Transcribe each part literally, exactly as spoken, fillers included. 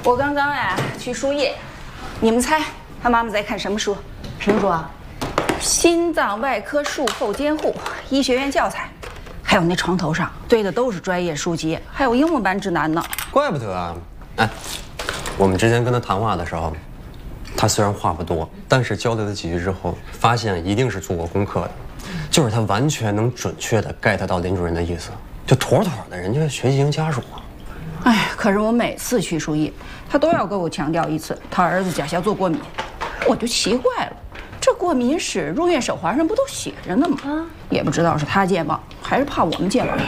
我刚刚呀去输液，你们猜他妈妈在看什么书？ 什么书啊？ 心脏外科术后监护医学院教材，还有那床头上堆的都是专业书籍，还有英文版指南呢。 怪不得啊！哎，我们之前跟他谈话的时候，他虽然话不多，但是交流了几句之后，发现一定是做过功课的，就是他完全能准确的 get 到林主任的意思，就妥妥的人家学习型家属啊。 哎，可是我每次去输液，他都要跟我强调一次，他儿子甲硝唑过敏，我就奇怪了，这过敏史入院手环上不都写着呢吗？啊，也不知道是他健忘，还是怕我们健忘。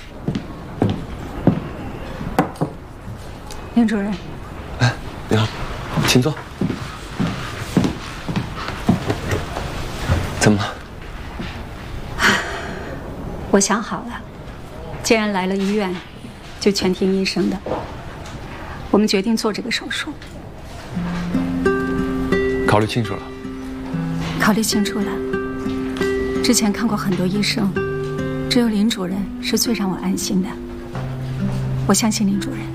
林主任， 哎，你好，请坐。怎么了？ 我想好了，既然来了医院，就全听医生的。我们决定做这个手术。 考虑清楚了。 考虑清楚了。之前看过很多医生，只有林主任是最让我安心的。我相信林主任。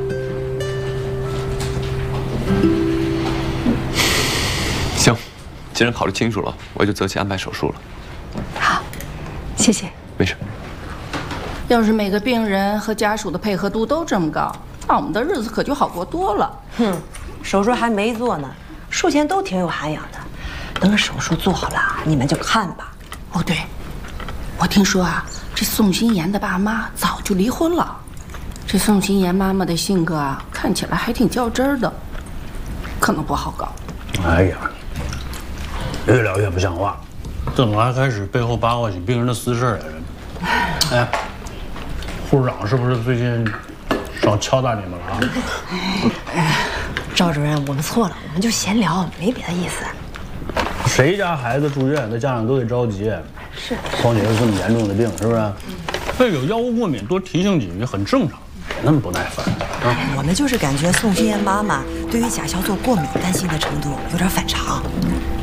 行，既然考虑清楚了，我就择期安排手术了。 好，谢谢。 没事。 要是每个病人和家属的配合度都这么高，那我们的日子可就好过多了。 哼，手术还没做呢，术前都挺有涵养的。等手术做好了，你们就看吧。 哦，对，我听说啊，这宋心妍的爸妈早就离婚了。这宋心妍妈妈的性格啊，看起来还挺较真儿的，可能不好搞。 哎呀，越聊越不像话，怎么还开始背后八卦起病人的私事来了？哎，护士长是不是最近少敲打你们了啊？ 哎，赵主任，我们错了，我们就闲聊，没别的意思。 谁家孩子住院，那家长都得着急。 是， 况且是这么严重的病，是不是？对有药物过敏，多提醒几句很正常，别那么不耐烦啊！ 我们就是感觉宋心妍妈妈对于甲硝唑过敏担心的程度有点反常。